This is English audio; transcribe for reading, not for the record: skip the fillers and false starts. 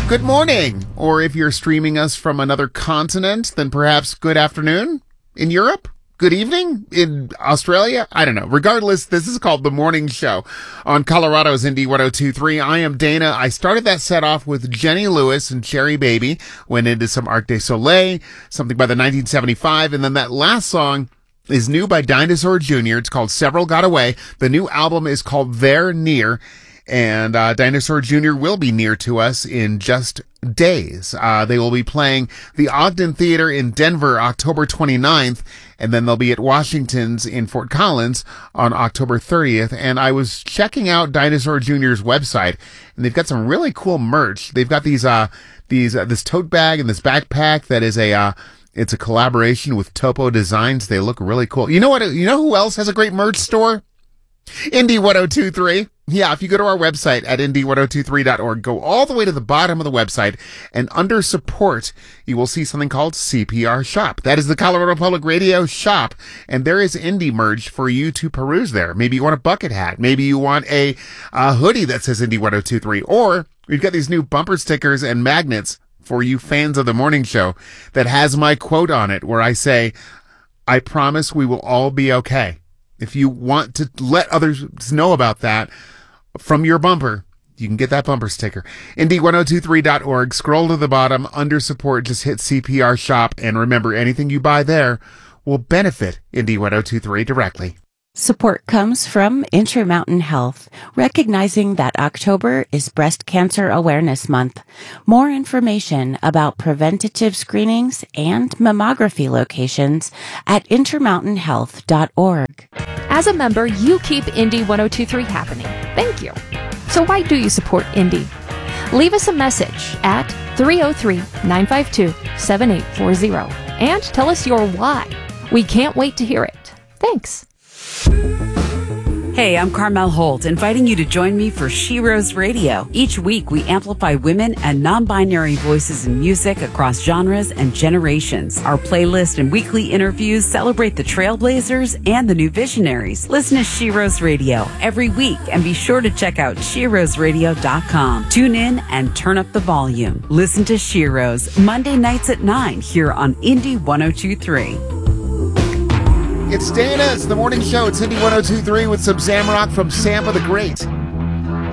good morning. Or if you're streaming us from another continent, then perhaps good afternoon in Europe. Good evening in Australia. I don't know. Regardless, this is called The Morning Show on Colorado's Indie 102.3. I am Dana. I started that set off with Jenny Lewis and Cherry Baby. Went into some Arc de Soleil, something by the 1975. And then that last song is new by Dinosaur Jr. It's called Several Got Away. The new album is called They're Near. And Dinosaur Jr. will be near to us in just days. They will be playing the Ogden Theater in Denver October 29th, and then they'll be at Washington's in Fort Collins on October 30th. And I was checking out Dinosaur Jr.'s website, and they've got some really cool merch. They've got this tote bag and this backpack that is it's a collaboration with Topo Designs. They look really cool. You know who else has a great merch store? Indie 102.3. Yeah, if you go to our website at indie1023.org, go all the way to the bottom of the website, and under support, you will see something called CPR Shop. That is the Colorado Public Radio shop, and there is indie merch for you to peruse there. Maybe you want a bucket hat. Maybe you want a hoodie that says Indie 102.3, or we've got these new bumper stickers and magnets for you fans of the morning show that has my quote on it where I say, I promise we will all be okay. If you want to let others know about that from your bumper, you can get that bumper sticker. Indie1023.org. Scroll to the bottom. Under support, just hit CPR Shop. And remember, anything you buy there will benefit Indie 1023 directly. Support comes from Intermountain Health, recognizing that October is Breast Cancer Awareness Month. More information about preventative screenings and mammography locations at intermountainhealth.org. As a member, you keep Indie 102.3 happening. Thank you. So why do you support Indie? Leave us a message at 303-952-7840 and tell us your why. We can't wait to hear it. Thanks. Hey, I'm Carmel Holt, inviting you to join me for She Rose Radio. Each week, we amplify women and non-binary voices in music across genres and generations. Our playlist and weekly interviews celebrate the trailblazers and the new visionaries. Listen to She Rose Radio every week, and be sure to check out SheRoseRadio.com. Tune in and turn up the volume. Listen to She Rose Monday nights at 9 here on Indie 102.3. It's Dana. It's the morning show. It's Indie 102.3 with some Zamrock from Sampa the Great.